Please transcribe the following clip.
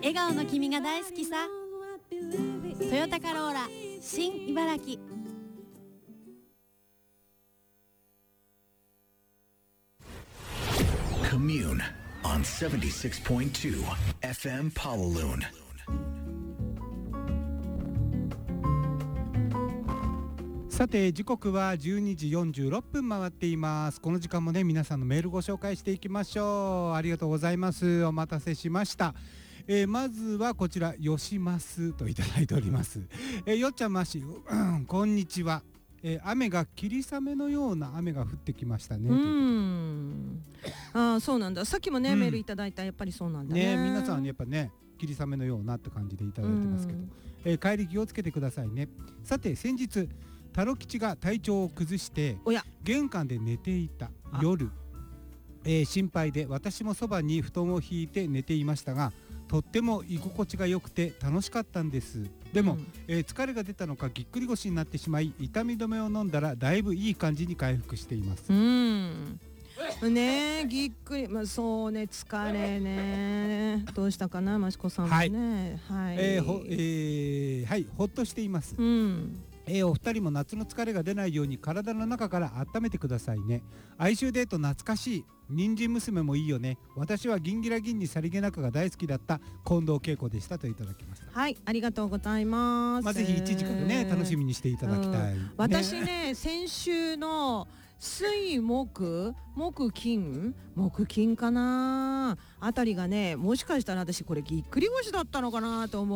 笑顔の君が大好きさ。トヨタカローラ新茨城。 Commune on 76.2 FM Pawaloon。 さて時刻は12時46分回っています。この時間もね皆さんのメールご紹介していきましょう。ありがとうございます。お待たせしました。まずはこちらよしますといただいております。よっちゃんまし、こんにちは。雨が霧雨のような雨が降ってきましたね。 あ、そうなんだ。さっきもね、メールいただいた。やっぱりそうなんだね。 皆さんやっぱね霧雨のようなって感じでいただいてますけど、帰り気をつけてくださいね。さて先日タロ吉が体調を崩して玄関で寝ていた夜、心配で私もそばに布団を引いて寝ていましたが、とっても居心地が良くて楽しかったんです。でも、疲れが出たのかぎっくり腰になってしまい、痛み止めを飲んだらだいぶいい感じに回復しています。 ねえ、ぎっくり、そうね、疲れね。どうしたかな、マシコさんもね。はい、 ほっとしています。お二人も夏の疲れが出ないように体の中から温めてくださいね。哀愁デート懐かしい。人参娘もいいよね。私はギンギラギンにさりげなくが大好きだった近藤恵子でしたといただきました。 はい、ありがとうございます。 ぜひ1時からね楽しみにしていただきたい。 私ね、先週の水木金かなあたりがね、もしかしたら私これぎっくり腰だったのかなと思う